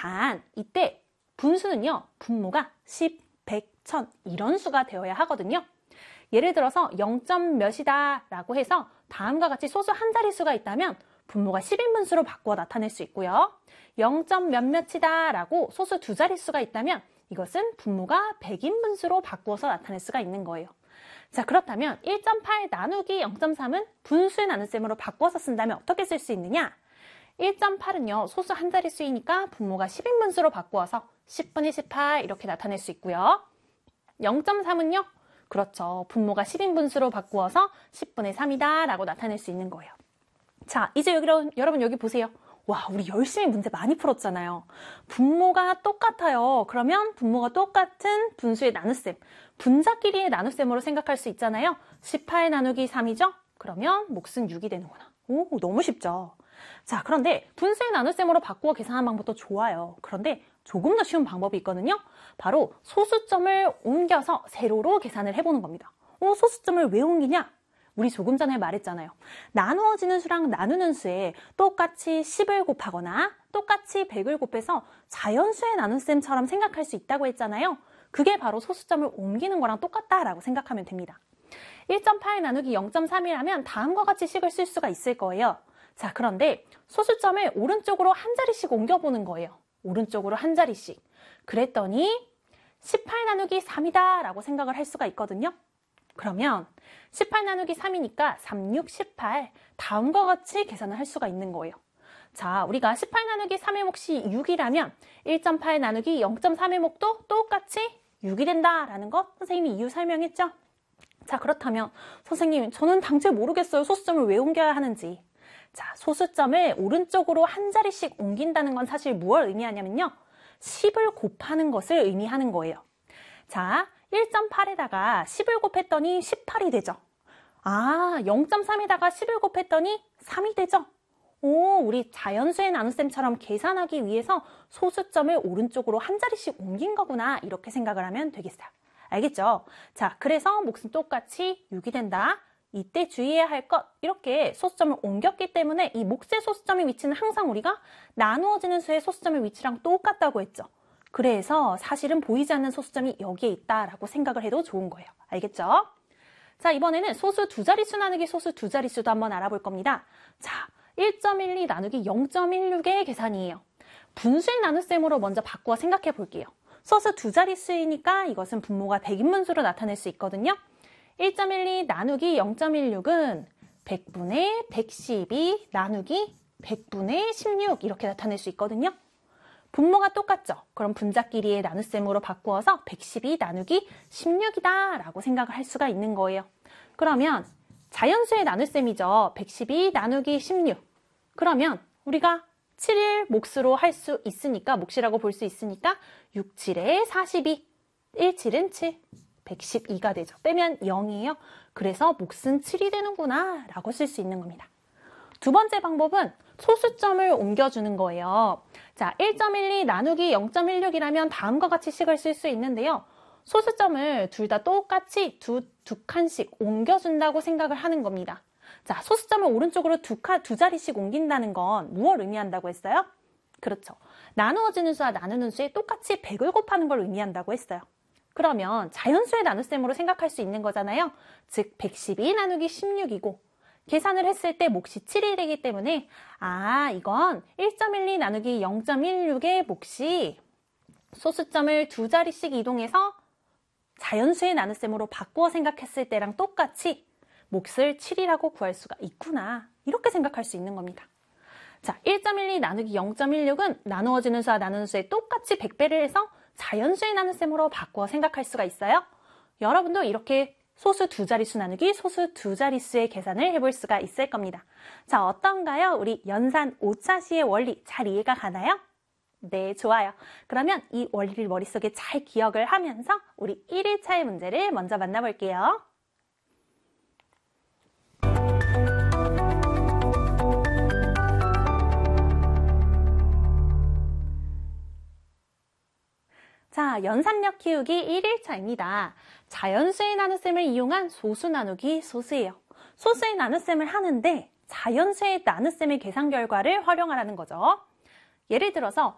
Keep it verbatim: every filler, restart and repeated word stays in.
단 이때 분수는요, 분모가 십, 백, 천 이런 수가 되어야 하거든요. 예를 들어서 영 점 몇이다 라고 해서 다음과 같이 소수 한 자릿수가 있다면 분모가 십인분수로 바꾸어 나타낼 수 있고요. 영 점 몇몇이다 라고 소수 두 자릿수가 있다면 이것은 분모가 백인분수로 바꾸어서 나타낼 수가 있는 거예요. 자, 그렇다면 일 점 팔 나누기 영 점 삼은 분수의 나눗셈으로 바꾸어서 쓴다면 어떻게 쓸 수 있느냐? 일 점 팔은요, 소수 한 자릿수이니까 분모가 십인분수로 바꾸어서 십분의 십팔 이렇게 나타낼 수 있고요. 영 점 삼은요, 그렇죠. 분모가 십인분수로 바꾸어서 십분의 삼이다 라고 나타낼 수 있는 거예요. 자, 이제 여기, 여러분 여기 보세요. 와, 우리 열심히 문제 많이 풀었잖아요. 분모가 똑같아요. 그러면 분모가 똑같은 분수의 나눗셈, 분자끼리의 나눗셈으로 생각할 수 있잖아요. 십팔 나누기 삼이죠? 그러면 몫은 육이 되는구나. 오, 너무 쉽죠? 자, 그런데 분수의 나눗셈으로 바꾸어 계산하는 방법도 좋아요. 그런데 조금 더 쉬운 방법이 있거든요. 바로 소수점을 옮겨서 세로로 계산을 해보는 겁니다. 어, 소수점을 왜 옮기냐? 우리 조금 전에 말했잖아요. 나누어지는 수랑 나누는 수에 똑같이 십을 곱하거나 똑같이 백을 곱해서 자연수의 나눗셈처럼 생각할 수 있다고 했잖아요. 그게 바로 소수점을 옮기는 거랑 똑같다라고 생각하면 됩니다. 일 점 팔 나누기 영 점 삼이라면 다음과 같이 식을 쓸 수가 있을 거예요. 자, 그런데 소수점을 오른쪽으로 한 자리씩 옮겨보는 거예요. 오른쪽으로 한 자리씩. 그랬더니 십팔 나누기 삼이다 라고 생각을 할 수가 있거든요. 그러면 십팔 나누기 삼이니까 삼, 육, 십팔 다음과 같이 계산을 할 수가 있는 거예요. 자, 우리가 십팔 나누기 삼의 몫이 육이라면 일 점 팔 나누기 영 점 삼의 몫도 똑같이 육이 된다라는 거 선생님이 이유 설명했죠? 자, 그렇다면 선생님, 저는 당최 모르겠어요. 소수점을 왜 옮겨야 하는지. 자, 소수점을 오른쪽으로 한 자리씩 옮긴다는 건 사실 무엇을 의미하냐면요. 십을 곱하는 것을 의미하는 거예요. 자, 일 점 팔에다가 십을 곱했더니 십팔이 되죠. 아, 영 점 삼에다가 십을 곱했더니 삼이 되죠. 오, 우리 자연수의 나눗셈처럼 계산하기 위해서 소수점을 오른쪽으로 한 자리씩 옮긴 거구나. 이렇게 생각을 하면 되겠어요. 알겠죠? 자, 그래서 몫은 똑같이 육이 된다. 이때 주의해야 할 것, 이렇게 소수점을 옮겼기 때문에 이 몫의 소수점의 위치는 항상 우리가 나누어지는 수의 소수점의 위치랑 똑같다고 했죠. 그래서 사실은 보이지 않는 소수점이 여기에 있다라고 생각을 해도 좋은 거예요. 알겠죠? 자, 이번에는 소수 두 자릿수 나누기 소수 두 자릿수도 한번 알아볼 겁니다. 자, 일 점 일이 나누기 영 점 일육의 계산이에요. 분수의 나눗셈으로 먼저 바꾸어 생각해 볼게요. 소수 두 자릿수이니까 이것은 분모가 백인분수로 나타낼 수 있거든요. 일 점 일이 나누기 영 점 일육은 백분의 백십이 나누기 백분의 십육 이렇게 나타낼 수 있거든요. 분모가 똑같죠? 그럼 분자끼리의 나눗셈으로 바꾸어서 백십이 나누기 십육이다 라고 생각을 할 수가 있는 거예요. 그러면 자연수의 나눗셈이죠. 백십이 나누기 십육. 그러면 우리가 칠일 몫으로 할 수 있으니까, 몫이라고 볼 수 있으니까 육, 칠에 사십이, 일, 칠은 칠, 백십이가 되죠. 빼면 영이에요. 그래서 몫은 칠이 되는구나 라고 쓸 수 있는 겁니다. 두 번째 방법은 소수점을 옮겨주는 거예요. 자, 일 점 일이 나누기 영 점 일육이라면 다음과 같이 식을 쓸 수 있는데요. 소수점을 둘 다 똑같이 두, 두 칸씩 옮겨준다고 생각을 하는 겁니다. 자, 소수점을 오른쪽으로 두, 칸, 두 자리씩 옮긴다는 건 무엇을 의미한다고 했어요? 그렇죠. 나누어지는 수와 나누는 수에 똑같이 백을 곱하는 걸 의미한다고 했어요. 그러면 자연수의 나눗셈으로 생각할 수 있는 거잖아요. 즉, 백십이 나누기 십육이고 계산을 했을 때 몫이 칠이 되기 때문에 아, 이건 일 점 일이 나누기 영 점 일육의 몫이 소수점을 두 자리씩 이동해서 자연수의 나눗셈으로 바꾸어 생각했을 때랑 똑같이 몫을 칠이라고 구할 수가 있구나. 이렇게 생각할 수 있는 겁니다. 자, 일 점 일이 나누기 영 점 일육은 나누어지는 수와 나누는 수에 똑같이 백 배를 해서 자연수의 나눗셈으로 바꾸어 생각할 수가 있어요. 여러분도 이렇게 소수 두 자릿수 나누기 소수 두 자릿수의 계산을 해볼 수가 있을 겁니다. 자, 어떤가요? 우리 연산 오차시의 원리 잘 이해가 가나요? 네, 좋아요. 그러면 이 원리를 머릿속에 잘 기억을 하면서 우리 일 일차의 문제를 먼저 만나볼게요. 자, 연산력 키우기 일 일차입니다. 자연수의 나눗셈을 이용한 소수 나누기 소수예요. 소수의 나눗셈을 하는데 자연수의 나눗셈의 계산 결과를 활용하라는 거죠. 예를 들어서